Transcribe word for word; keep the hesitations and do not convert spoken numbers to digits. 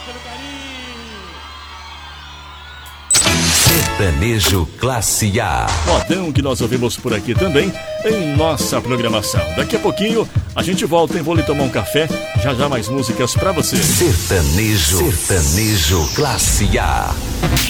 pelo carinho. Sertanejo Classe A. Modão que nós ouvimos por aqui também em nossa programação. Daqui a pouquinho a gente volta, hein? Vou lhe tomar um café. Já já mais músicas pra você. Sertanejo, Sertanejo Classe A.